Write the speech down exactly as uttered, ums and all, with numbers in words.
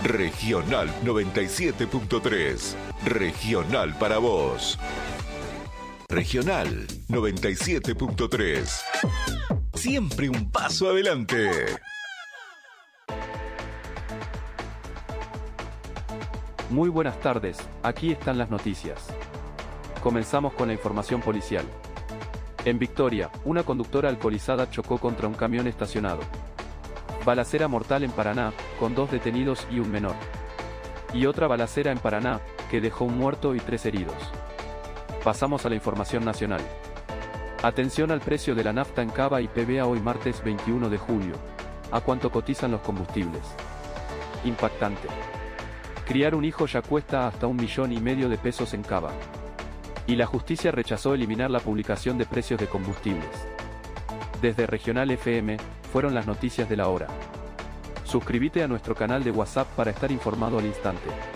Regional noventa y siete punto tres. Regional para vos. Regional noventa y siete punto tres. Siempre un paso adelante. Muy buenas tardes, aquí están las noticias. Comenzamos con la información policial. En Victoria, una conductora alcoholizada chocó contra un camión estacionado. Balacera mortal en Paraná, con dos detenidos y un menor. Y otra balacera en Paraná, que dejó un muerto y tres heridos. Pasamos a la información nacional. Atención al precio de la nafta en Cava y P B A hoy martes veintiuno de julio. ¿A cuánto cotizan los combustibles? Impactante. Criar un hijo ya cuesta hasta un millón y medio de pesos en Cava. Y la justicia rechazó eliminar la publicación de precios de combustibles. Desde Regional F M, fueron las noticias de la hora. Suscríbete a nuestro canal de WhatsApp para estar informado al instante.